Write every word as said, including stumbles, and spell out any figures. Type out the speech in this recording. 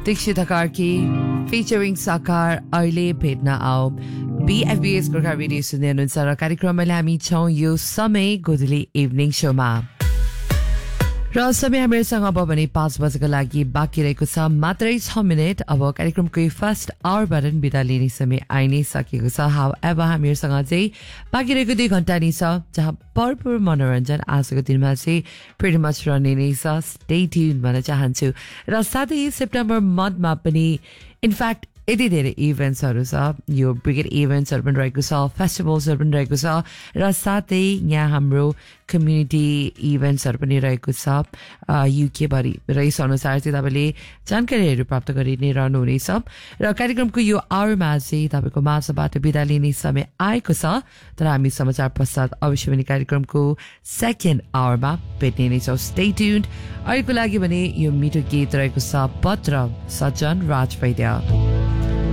Dixita Karki featuring Sakar अहिले भेट्न आओ बीएफबीएस Gorkha radio सुन्दै हुनुहुन्छ र कार्यक्रममा हामी छौं यो समय गोधुली इभिनिङ शोमा र समय हामीसँग अब भने पाँच बजेको लागि बाँकी रहेको छ मात्रै छ मिनेट अब कार्यक्रमको फर्स्ट आवरबाट बिदा लिने समय आइ नै सकेको छ हाउएभर हामीसँग चाहिँ बाँकी रहेको दुई घण्टा नै छ जहाँ भरपुर मनोरञ्जन आजको दिनमा चाहिँ प्रिटी मच रहने नै छ स्टे ट्युन भन्न चाहन्छु र साथै सेप्टेम्बर मन्थमा पनि इनफ्याक्ट यति धेरै इभेन्ट्सहरू छ यो ब्रिगेड इभेन्ट्सहरू पनि रहेको छ फेस्टिभल्सहरू पनि रहेको छ र साथै यहाँ हाम्रो कम्युनिटी इभेन्ट्सहरू पनि रहेको छ युकेभरि र यसअनुसार चाहिँ तपाईँले जानकारीहरू प्राप्त गरि नै रहनुहुनेछ र कार्यक्रमको यो आवरमा चाहिँ तपाईँको माझबाट बिदा लिने समय आएको छ तर हामी समाचार पश्चात अवश्य पनि कार्यक्रमको सेकेन्ड आवरमा भेट्ने नै छौँ स्टे ट्युन्ड अहिलेको लागि भने यो मिठो गीत रहेको छ पत्र सज्जन राज वैद्य